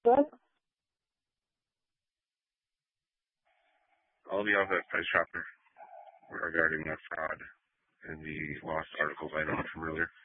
What? I'll be off that Price Chopper regarding the fraud and the lost articles I noted from earlier.